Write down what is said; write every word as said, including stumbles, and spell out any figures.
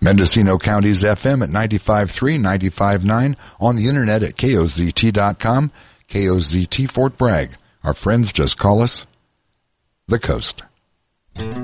Mendocino County's F M at ninety-five point three, ninety-five point nine, on the internet at K O Z T dot com, K O Z T Fort Bragg. Our friends just call us The Coast.